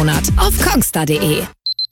Monat auf kongstar.de.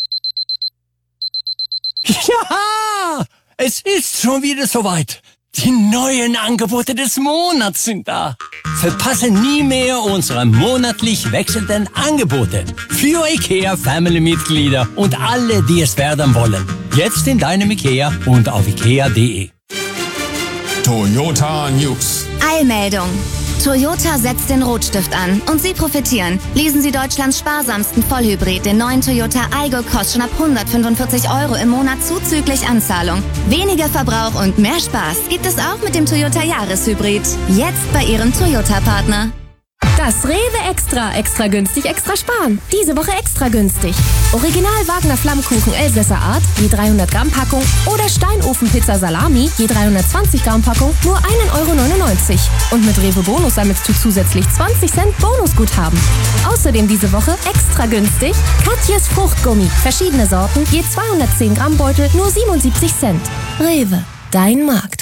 Ja, es ist schon wieder soweit. Die neuen Angebote des Monats sind da. Verpasse nie mehr unsere monatlich wechselnden Angebote für IKEA-Family-Mitglieder und alle, die es werden wollen. Jetzt in deinem IKEA und auf ikea.de. Toyota News. Eilmeldung. Toyota setzt den Rotstift an und Sie profitieren. Leasen Sie Deutschlands sparsamsten Vollhybrid, den neuen Toyota Aygo, kostet schon ab 145 € im Monat zuzüglich Anzahlung. Weniger Verbrauch und mehr Spaß gibt es auch mit dem Toyota Jahreshybrid. Jetzt bei Ihrem Toyota-Partner. Das Rewe Extra günstig, extra sparen. Diese Woche extra günstig. Original Wagner Flammkuchen Elsässer Art, je 300 Gramm Packung oder Steinofen Pizza Salami, je 320 Gramm Packung, nur 1,99 € Und mit Rewe Bonus sammelst du zusätzlich 20 Cent Bonusguthaben. Außerdem diese Woche extra günstig Katjes Fruchtgummi, verschiedene Sorten, je 210 Gramm Beutel, nur 77 Cent. Rewe, dein Markt.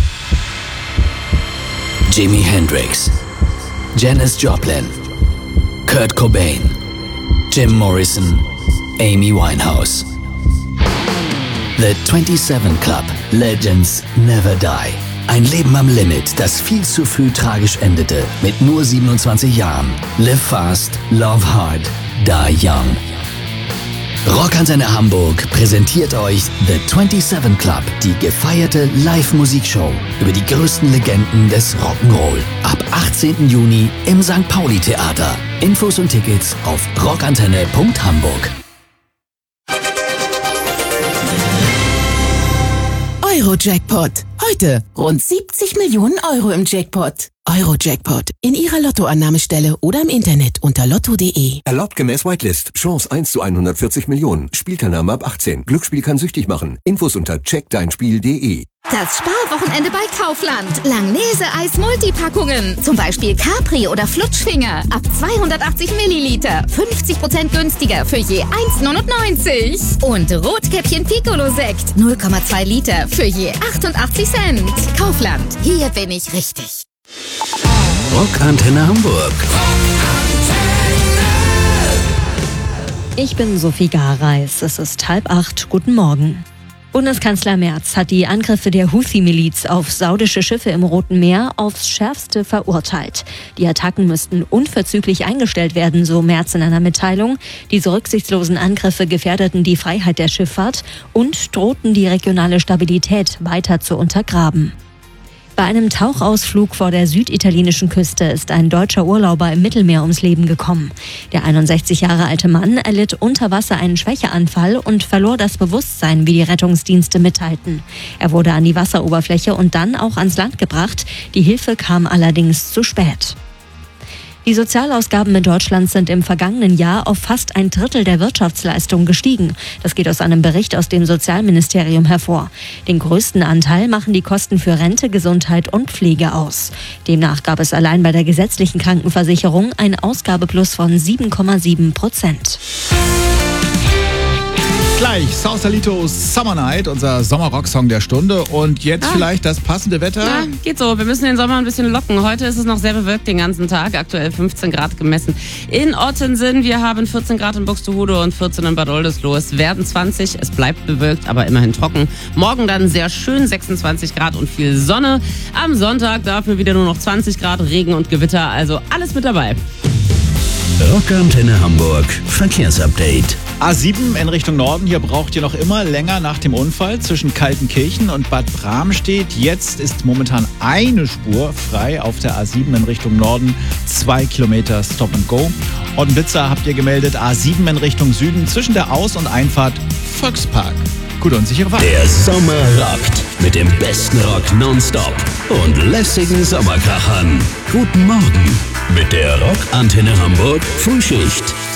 Jimi Hendrix, Janis Joplin, Kurt Cobain, Jim Morrison, Amy Winehouse. The 27 Club. Legends never die. Ein Leben am Limit, das viel zu früh tragisch endete, mit nur 27 Jahren. Live fast, love hard, die young. Rockantenne Hamburg präsentiert euch The 27 Club, die gefeierte Live-Musikshow über die größten Legenden des Rock'n'Roll. Ab 18. Juni im St. Pauli Theater. Infos und Tickets auf rockantenne.hamburg. Euro-Jackpot. Heute rund 70 Millionen € im Jackpot. Euro-Jackpot. In Ihrer Lottoannahmestelle oder im Internet unter lotto.de. Erlaubt gemäß Whitelist. Chance 1 zu 140 Millionen. Spielteilnahme ab 18. Glücksspiel kann süchtig machen. Infos unter checkdeinspiel.de. Das Sparwochenende bei Kaufland. Langnese-Eis Multipackungen. Zum Beispiel Capri oder Flutschfinger. Ab 280 Milliliter. 50% günstiger für je 1,99. Und Rotkäppchen Piccolo-Sekt. 0,2 Liter für je 88 Cent. Kaufland. Hier bin ich richtig. Rockantenne Hamburg. Ich bin Sophie Gareis. Es ist 7:30. Guten Morgen. Bundeskanzler Merz hat die Angriffe der Houthi-Miliz auf saudische Schiffe im Roten Meer aufs Schärfste verurteilt. Die Attacken müssten unverzüglich eingestellt werden, so Merz in einer Mitteilung. Diese rücksichtslosen Angriffe gefährdeten die Freiheit der Schifffahrt und drohten die regionale Stabilität weiter zu untergraben. Bei einem Tauchausflug vor der süditalienischen Küste ist ein deutscher Urlauber im Mittelmeer ums Leben gekommen. Der 61 Jahre alte Mann erlitt unter Wasser einen Schwächeanfall und verlor das Bewusstsein, wie die Rettungsdienste mitteilten. Er wurde an die Wasseroberfläche und dann auch ans Land gebracht. Die Hilfe kam allerdings zu spät. Die Sozialausgaben in Deutschland sind im vergangenen Jahr auf fast 1/3 der Wirtschaftsleistung gestiegen. Das geht aus einem Bericht aus dem Sozialministerium hervor. Den größten Anteil machen die Kosten für Rente, Gesundheit und Pflege aus. Demnach gab es allein bei der gesetzlichen Krankenversicherung ein Ausgabeplus von 7,7%. Gleich Sausalito's Summer Night, unser Sommerrock-Song der Stunde. Und jetzt vielleicht das passende Wetter. Ja, geht so. Wir müssen den Sommer ein bisschen locken. Heute ist es noch sehr bewölkt den ganzen Tag. Aktuell 15 Grad gemessen in Ottensen. Wir haben 14 Grad in Buxtehude und 14 in Bad Oldesloe. Es werden 20. Es bleibt bewölkt, aber immerhin trocken. Morgen dann sehr schön 26 Grad und viel Sonne. Am Sonntag dafür wieder nur noch 20 Grad, Regen und Gewitter. Also alles mit dabei. Rockantenne Hamburg Verkehrsupdate. A7 in Richtung Norden. Hier braucht ihr noch immer länger nach dem Unfall zwischen Kaltenkirchen und Bad Bramstedt. Jetzt ist momentan eine Spur frei auf der A7 in Richtung Norden. 2 Kilometer Stop and Go. Und Blitzer habt ihr gemeldet. A7 in Richtung Süden zwischen der Aus- und Einfahrt Volkspark. Gute und sichere Fahrt. Der Sommer rockt mit dem besten Rock nonstop und lässigen Sommerkrachern. Guten Morgen mit der Rockantenne Hamburg Frühschicht.